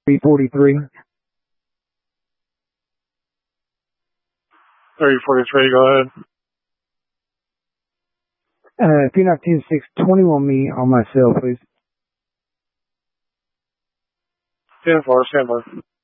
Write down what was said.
343. 343, go ahead. If you're not 10-6-21 me on my cell, please. 10-4, stand by.